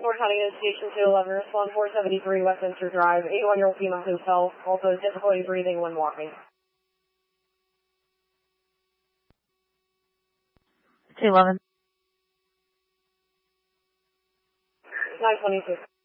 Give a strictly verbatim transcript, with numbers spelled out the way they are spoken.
four Huntington Station two eleven, respond four seventy-three Westminster Drive, eighty-one-year-old female who fell, also has difficulty breathing when walking. two eleven. nine twenty-two.